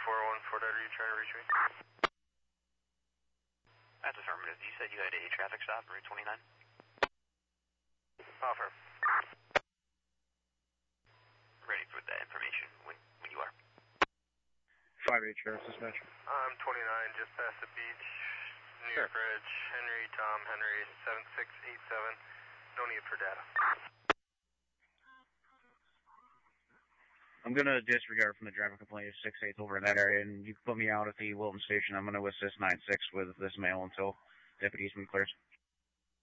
414, are you trying to reach me? That's affirmative. You said you had a traffic stop, Route 29? Offer. Ready for that information when you are. 5-8 Sheriff Dispatch. I'm 29, just past the beach, near bridge, Henry, Tom, Henry, 7687. No need for data. I'm going to disregard from the driver complaint of 6-8 over in that area, and you can put me out at the Wilton Station. I'm going to assist 9-6 with this mail until deputies been cleared.